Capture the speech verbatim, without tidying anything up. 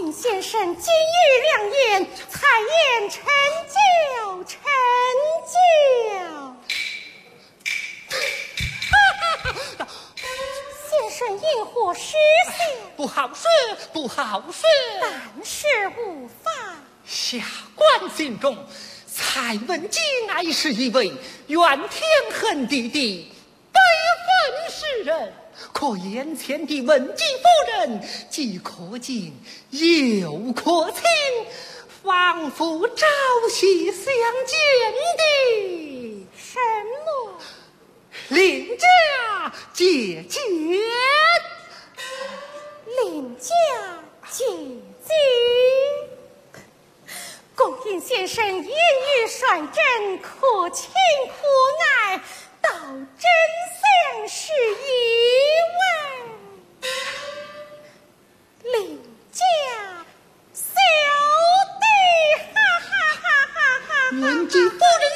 尹先生今日良言，才言成就，成就。先生引火失信， 不好说，不好说。 但是无法。 下官心中，蔡文姬乃是一位怨天恨地的悲愤世人。可眼前的文姬夫人，既可敬又可亲，仿佛朝夕相见的什么？ 邻家姐姐。 邻家姐姐。公尹先生言语率真，可亲可爱，道真相是一问。邻家小弟，哈哈哈哈哈！ 文姬夫人